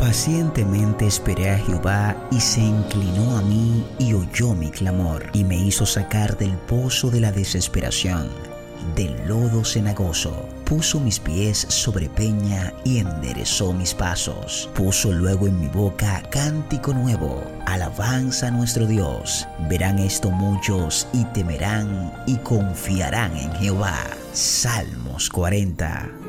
Pacientemente esperé a Jehová y se inclinó a mí y oyó mi clamor y me hizo sacar del pozo de la desesperación, del lodo cenagoso. Puso mis pies sobre peña y enderezó mis pasos. Puso luego en mi boca cántico nuevo, alabanza a nuestro Dios. Verán esto muchos y temerán y confiarán en Jehová. Salmos 40.